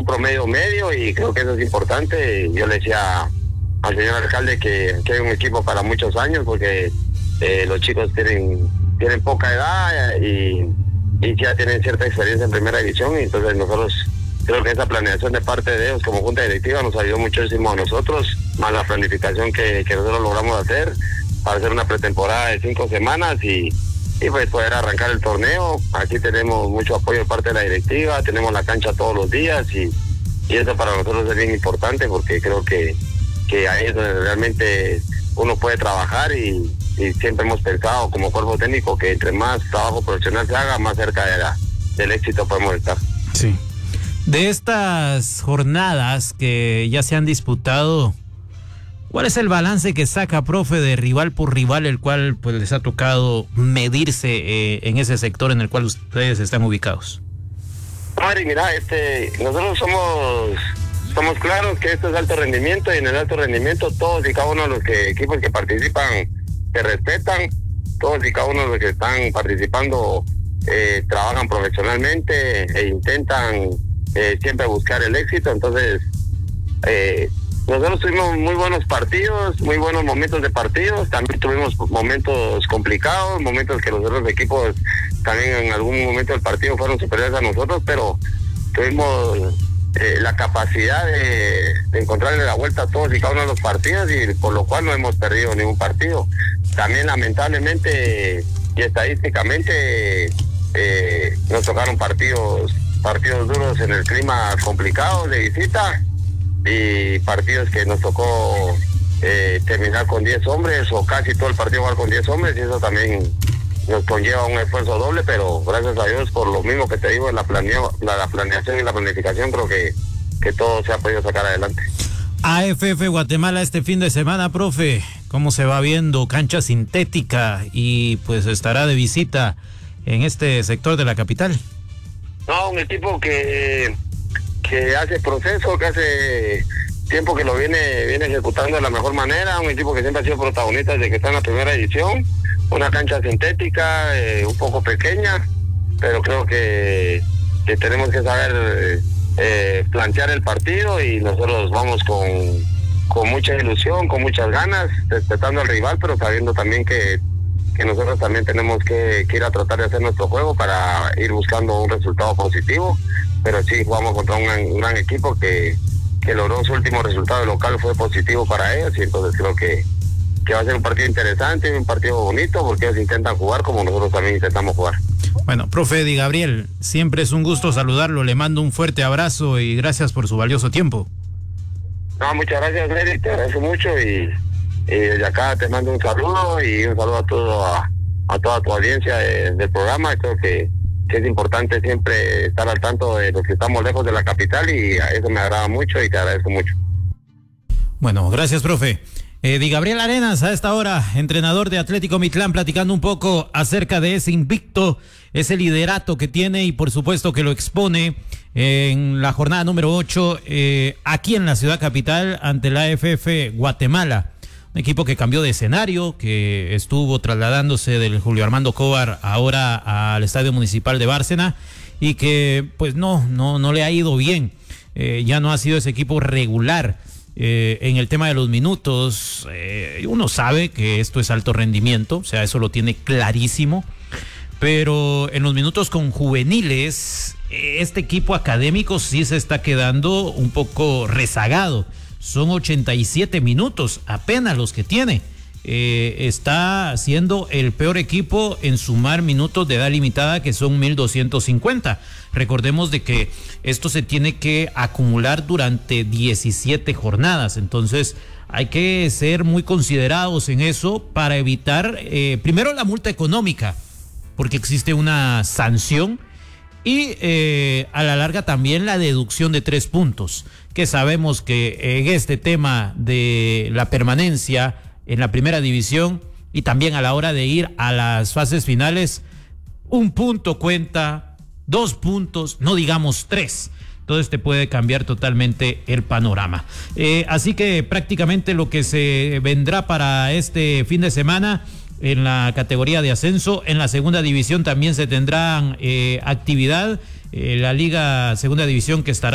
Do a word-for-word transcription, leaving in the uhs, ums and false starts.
promedio medio y creo que eso es importante. Yo le decía al señor alcalde que, que hay un equipo para muchos años porque eh, los chicos tienen tienen poca edad y, y ya tienen cierta experiencia en primera división, y entonces nosotros creo que esa planeación de parte de ellos como junta directiva nos ayudó muchísimo a nosotros, más la planificación que, que nosotros logramos hacer para hacer una pretemporada de cinco semanas y, y pues poder arrancar el torneo. Aquí tenemos mucho apoyo de parte de la directiva, tenemos la cancha todos los días y, y eso para nosotros es bien importante porque creo que, que ahí es donde realmente uno puede trabajar y, y siempre hemos pensado como cuerpo técnico que entre más trabajo profesional se haga, más cerca de la, del éxito podemos estar. Sí. De estas jornadas que ya se han disputado, ¿cuál es el balance que saca, profe, de rival por rival, el cual pues les ha tocado medirse eh, en ese sector en el cual ustedes están ubicados? Madre, mira, este, nosotros somos somos claros que esto es alto rendimiento y en el alto rendimiento todos y cada uno de los que, equipos que participan se respetan, todos y cada uno de los que están participando eh, trabajan profesionalmente e intentan eh, siempre buscar el éxito. Entonces eh, nosotros tuvimos muy buenos partidos, muy buenos momentos de partidos, también tuvimos momentos complicados, momentos que los otros equipos también en algún momento del partido fueron superiores a nosotros, pero tuvimos eh, la capacidad de, de encontrarle la vuelta a todos y cada uno de los partidos y por lo cual no hemos perdido ningún partido. También lamentablemente y estadísticamente eh, nos tocaron partidos partidos duros en el clima complicado de visita y partidos que nos tocó eh, terminar con diez hombres o casi todo el partido jugar con diez hombres y eso también nos conlleva un esfuerzo doble, pero gracias a Dios por lo mismo que te digo, la, planeo, la, la planeación y la planificación creo que, que todo se ha podido sacar adelante. A F F Guatemala este fin de semana, profe, ¿cómo se va viendo? Cancha sintética y pues estará de visita en este sector de la capital. No, un equipo que, que hace proceso, que hace tiempo que lo viene, viene ejecutando de la mejor manera, un equipo que siempre ha sido protagonista desde que está en la primera edición, una cancha sintética, eh, un poco pequeña, pero creo que, que tenemos que saber eh, plantear el partido y nosotros vamos con, con mucha ilusión, con muchas ganas, respetando al rival, pero sabiendo también que, que nosotros también tenemos que, que ir a tratar de hacer nuestro juego para ir buscando un resultado positivo, pero sí jugamos contra un, un gran equipo que, que logró su último resultado local, fue positivo para ellos y entonces creo que que va a ser un partido interesante, un partido bonito, porque ellos intentan jugar como nosotros también intentamos jugar. Bueno, profe Di Gabriel, siempre es un gusto saludarlo, le mando un fuerte abrazo y gracias por su valioso tiempo. No, muchas gracias, Eric, te agradezco mucho y, y desde acá te mando un saludo y un saludo a todo a, a toda tu audiencia de, del programa. Creo que, que es importante siempre estar al tanto de los que estamos lejos de la capital y eso me agrada mucho y te agradezco mucho. Bueno, gracias, profe. Eh, Di Gabriel Arenas, a esta hora, entrenador de Atlético Mitlán, platicando un poco acerca de ese invicto, ese liderato que tiene y por supuesto que lo expone en la jornada número ocho eh, aquí en la ciudad capital ante la A F F Guatemala. Un equipo que cambió de escenario, que estuvo trasladándose del Julio Armando Cobar ahora al Estadio Municipal de Bárcena y que pues no, no, no le ha ido bien. Eh, ya no ha sido ese equipo regular. Eh, en el tema de los minutos, eh, uno sabe que esto es alto rendimiento, o sea, eso lo tiene clarísimo, pero en los minutos con juveniles, este equipo académico sí se está quedando un poco rezagado. Son ochenta y siete minutos, apenas los que tiene. Eh, está siendo el peor equipo en sumar minutos de edad limitada, que son mil doscientos cincuenta. Recordemos de que esto se tiene que acumular durante diecisiete jornadas, entonces hay que ser muy considerados en eso para evitar, eh, primero la multa económica, porque existe una sanción, y eh, a la larga también la deducción de tres puntos, que sabemos que en este tema de la permanencia en la primera división y también a la hora de ir a las fases finales, un punto cuenta, dos puntos, no digamos tres. Entonces te puede cambiar totalmente el panorama. Eh, así que prácticamente lo que se vendrá para este fin de semana en la categoría de ascenso, en la segunda división también se tendrán eh, actividad, eh, la Liga Segunda División que estará